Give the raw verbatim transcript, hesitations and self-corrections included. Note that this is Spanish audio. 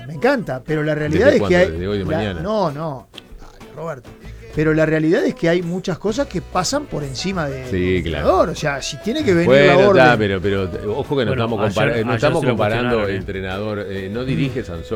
me encanta, pero la realidad ¿Desde es que cuándo? hay... ¿Desde hoy de la- mañana? No, no, dale, Roberto. Pero la realidad es que hay muchas cosas que pasan por encima de- Sí, del claro. entrenador. O sea, si tiene que venir Bueno, la orden... está, pero, pero ojo que no Bueno, estamos, ayer- compara- no ayer estamos se lo comparando cuestionaron, ¿eh? entrenador. Eh, no dirige Sansón.